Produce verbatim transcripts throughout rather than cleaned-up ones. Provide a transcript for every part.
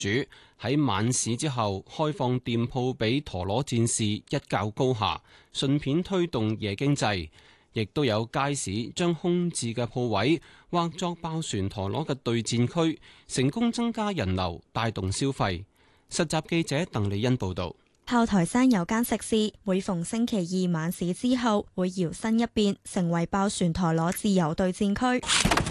主喺晚市之後開放店鋪俾陀螺戰士一較高下，順便推動夜經濟。亦都有街市將空置嘅鋪位劃作爆旋陀螺嘅對戰區，成功增加人流，帶動消費。實習記者鄧麗欣報導。 炮台山有間食肆，每逢星期二晚市之後，會搖身一變成為爆旋陀螺自由對戰區。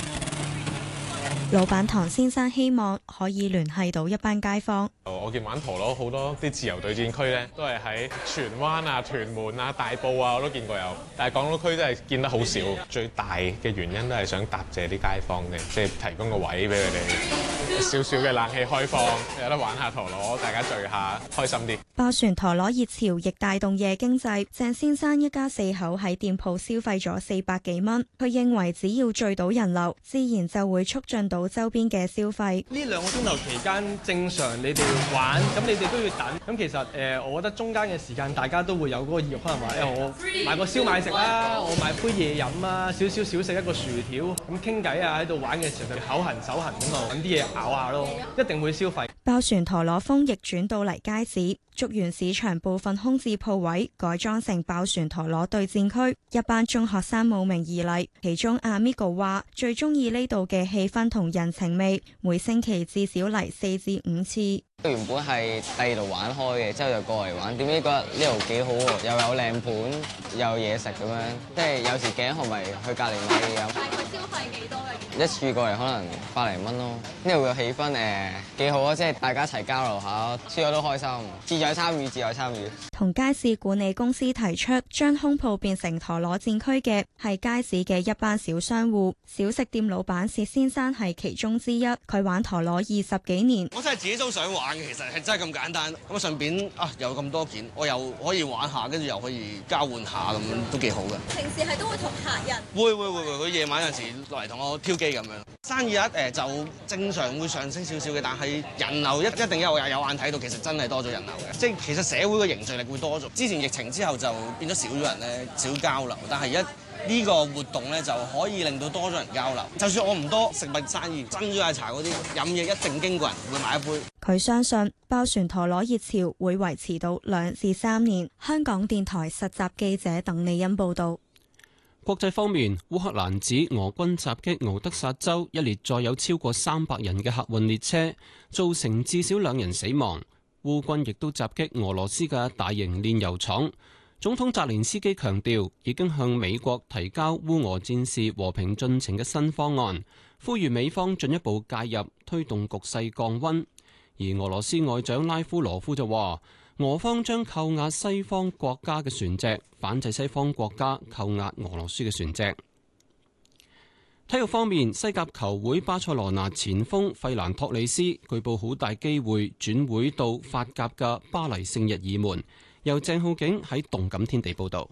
老闆唐先生希望可以聯繫到一班街坊。 我見玩陀螺好多啲自由對戰區咧，都係喺荃灣啊、屯門啊、大埔啊，我都見過有。但係港島區真係見得好少。最大嘅原因都係想答謝啲街坊嘅，即係提供個位俾佢哋，少少嘅冷氣開放，有得玩下陀螺，大家聚下，開心啲。 爆旋陀螺熱潮亦帶動夜經濟。鄭先生一家四口喺店鋪消費咗四百幾蚊。佢認為只要聚到人流，自然就會促進到周邊嘅消費。 呢兩個鐘頭期間，正常你哋玩，咁你哋都要等。咁其實誒、呃，我覺得中間嘅時間，大家都會有嗰個意欲，可能話誒、欸，我買個燒賣食啦，我買杯嘢飲啊，少少小食一個薯條，咁傾偈啊，喺度玩嘅時候就口痕手痕咁啊，揾啲嘢咬下咯，一定會消費。 爆旋陀螺風亦轉到嚟街市。竹園市場部分空置鋪位改裝成爆旋陀螺對戰區，一班中學生慕名而嚟。其中阿 Migo 話最中意呢度嘅氣氛同人情味，每星期至少嚟四至五次。 原本係第二度玩開嘅，之後就過嚟玩。點知覺得呢度幾好喎，又有靚盤，又有嘢食咁樣。即係有時頸渴咪去隔離買嘢飲。大概消費幾多嘅？一次過嚟可能百零蚊咯。呢度嘅氣氛誒幾好啊，即係大家一齊交流下，輸咗都開心。志在參與，志在參與。 同街市管理公司提出將空鋪變成陀螺戰區嘅係街市嘅一班小商戶。小食店老闆薛先生係其中之一，佢玩陀螺二十幾年。 我真係自己都想玩。其實係真係咁簡單，咁啊順便啊有咁多件，我又可以玩下，跟住又可以交換下咁樣，都幾好嘅。 平時係都會同客人會會會會，佢夜晚有陣時落嚟同我挑機咁樣。生意一誒就正常會上升少少嘅，但係人流一一定有有眼睇到，其實真係多咗人流嘅。即係其實社會嘅凝聚力會多咗。之前疫情之後就變咗少咗人咧，少交流，但係而家呢個活動咧就可以令到多咗人交流。就算我唔多食物生意，珍珠奶茶嗰啲飲嘢一定經過人會買一杯。 佢相信爆旋陀螺熱潮會維持到兩至三年。香港電台實習記者鄧利欣報導。 國際方面，烏克蘭指俄軍襲擊敖德薩州一列載有超過三百人嘅客運列車，造成至少兩人死亡。烏軍亦都襲擊俄羅斯嘅大型煉油廠。總統澤連斯基強調，已經向美國提交烏俄戰事和平進程嘅新方案，呼籲美方進一步介入，推動局勢降溫。而俄羅斯外長拉夫羅夫就話，俄方將扣押西方國家嘅船隻，反制西方國家扣押俄羅斯嘅船隻。體育方面，西甲球會巴塞羅那前鋒費蘭托里斯據報好大機會轉會到法甲嘅巴黎聖日耳門。由鄭浩景喺動感天地報道。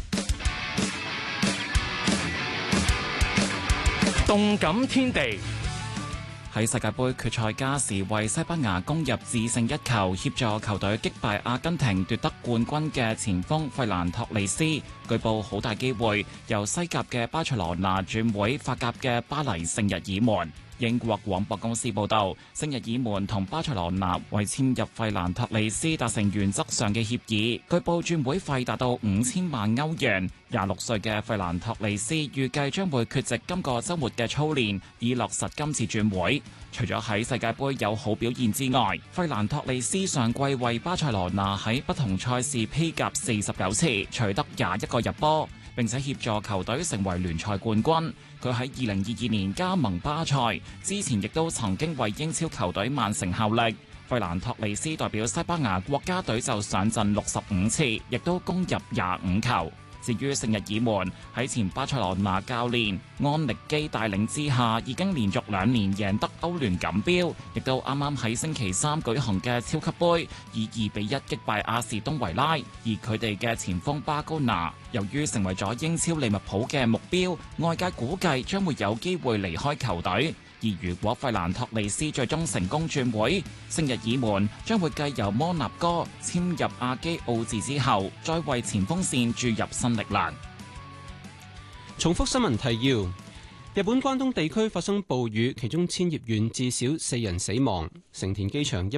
動感天地喺世界盃決賽加時為西班牙攻入致勝一球，協助球隊擊敗阿根廷奪得冠軍嘅前鋒費蘭托利斯，據報好大機會由西甲嘅巴塞羅那轉會法甲嘅巴黎聖日耳門。英國廣播公司報道，聖日耳門同巴塞羅那為簽入費蘭托利斯達成原則上嘅協議，據報轉會費達到五千萬歐元。廿六歲嘅費蘭托利斯預計將會缺席今個週末嘅操練，以落實今次轉會。除咗喺世界盃有好表現之外，費蘭托利斯上季為巴塞羅那喺不同賽事披甲四十九次，取得廿一個入波，並且協助球隊成為聯賽冠軍。佢喺二零二二年加盟巴塞，之前亦都曾經為英超球隊曼城效力。費蘭托利斯代表西班牙國家隊就上陣六十五次，亦都攻入廿五球。至於聖日耳門喺前巴塞羅那教練安力基帶領之下，已經連續兩年贏得歐聯錦標，亦都啱啱喺星期三舉行嘅超級杯以二比一擊敗阿士東維拉。而佢哋嘅前鋒巴高拿，由於成為咗英超利物浦嘅目標，外界估計將會有機會離開球隊。而如果費蘭托利斯最終成功轉會，聖日耳門將會繼由摩納哥簽入阿基奧治之後，再為前鋒線注入新力量。 重複新聞提要： 日本關東地區發生暴雨，其中千葉縣至少四人死亡。成田機場因